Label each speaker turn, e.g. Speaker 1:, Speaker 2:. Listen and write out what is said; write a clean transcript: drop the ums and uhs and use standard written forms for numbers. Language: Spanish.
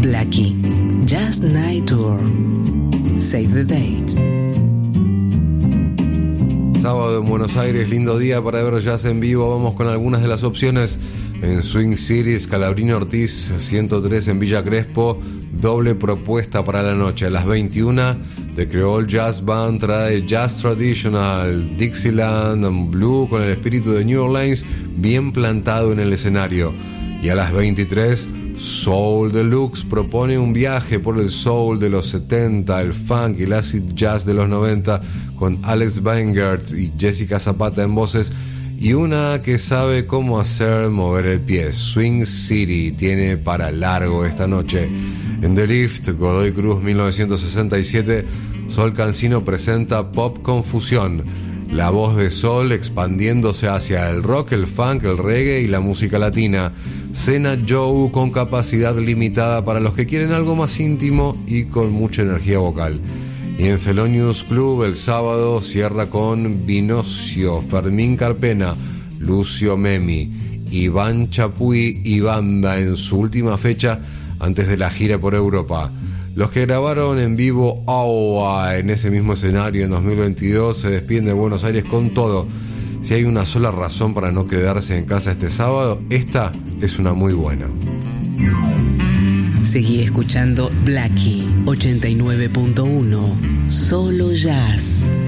Speaker 1: Blackie, Jazz Night Tour. Save the date.
Speaker 2: Sábado en Buenos Aires, lindo día para ver jazz en vivo. Vamos con algunas de las opciones. En Swing City, Scalabrini Ortiz, 103 en Villa Crespo. Doble propuesta para la noche. A las 21, The Creole Jazz Band trae Jazz Traditional, Dixieland and Blue con el espíritu de New Orleans bien plantado en el escenario. Y a las 23, Soul Deluxe propone un viaje por el soul de los 70, el funk y el acid jazz de los 90, con Alex Weingart y Jessica Zapata en voces, y una que sabe cómo hacer mover el pie. Swing City tiene para largo esta noche. En The Lift, Godoy Cruz 1967, Sol Cancino presenta Pop Confusión, la voz de Sol expandiéndose hacia el rock, el funk, el reggae y la música latina. Cena Joe con capacidad limitada para los que quieren algo más íntimo y con mucha energía vocal. Y en Thelonious Club el sábado cierra con Vinocio, Fermín Carpena, Lucio Memi, Iván Chapuy y banda en su última fecha antes de la gira por Europa. Los que grabaron en vivo Aua en ese mismo escenario en 2022 se despiden de Buenos Aires con todo. Si hay una sola razón para no quedarse en casa este sábado, esta es una muy buena.
Speaker 1: Seguí escuchando Blackie 89.1, solo jazz.